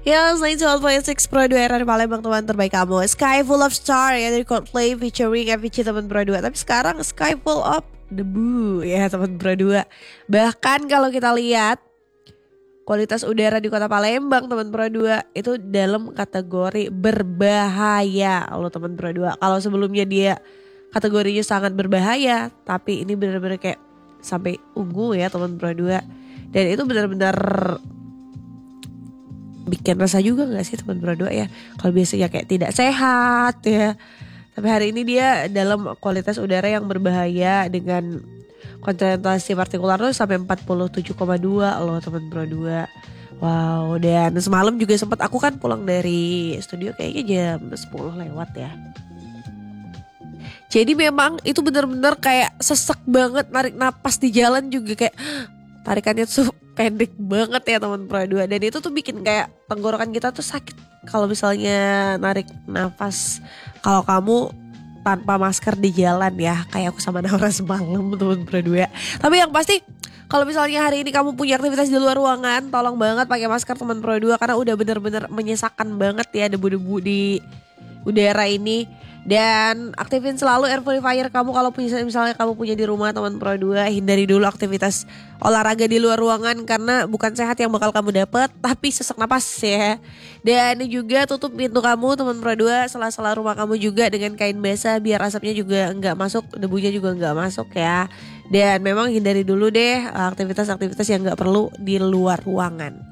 Ya, selain 12.6 Pro 2 era di Palembang teman terbaik kamu. Sky Full of Star ya dari Coldplay featuring Avicii teman Pro 2. Tapi sekarang Sky Full of Debu ya teman Pro 2. Bahkan kalau kita lihat kualitas udara di kota Palembang teman Pro 2 itu dalam kategori berbahaya loh teman Pro 2. Kalau sebelumnya dia kategorinya sangat berbahaya, tapi ini benar-benar kayak sampai ungu ya teman Pro 2. Dan itu benar-benar bikin rasa juga gak sih teman Pro 2 ya. Kalau biasanya kayak tidak sehat ya. Tapi hari ini dia dalam kualitas udara yang berbahaya dengan konsentrasi partikular tuh sampai 47,2 loh teman Pro 2. Wow, dan semalam juga sempat aku kan pulang dari studio kayaknya jam 10 lewat ya. Jadi memang itu benar-benar kayak sesek banget, narik napas di jalan juga kayak tarikannya tuh pendek banget ya teman Pro 2. Dan itu tuh bikin kayak tenggorokan kita tuh sakit kalau misalnya narik nafas kalau kamu tanpa masker di jalan ya, kayak aku sama Naura semalam teman Pro 2. Tapi yang pasti kalau misalnya hari ini kamu punya aktivitas di luar ruangan, tolong banget pakai masker teman Pro 2 karena udah bener-bener menyesakan banget ya debu-debu di udara ini. Dan aktifin selalu air purifier kamu kalau misalnya kamu punya di rumah teman Pro 2. Hindari dulu aktivitas olahraga di luar ruangan karena bukan sehat yang bakal kamu dapat, tapi sesak napas ya. Dan juga tutup pintu kamu teman Pro 2, sela-sela rumah kamu juga dengan kain basah biar asapnya juga enggak masuk, debunya juga enggak masuk ya. Dan memang hindari dulu deh aktivitas-aktivitas yang enggak perlu di luar ruangan.